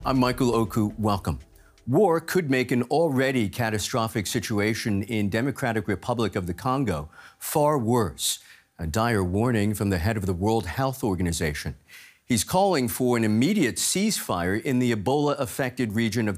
I'm Michael Oku. Welcome. War could make an already catastrophic situation in Democratic Republic of the Congo far worse. A dire warning from the head of the World Health Organization. He's calling for an immediate ceasefire in the Ebola-affected region of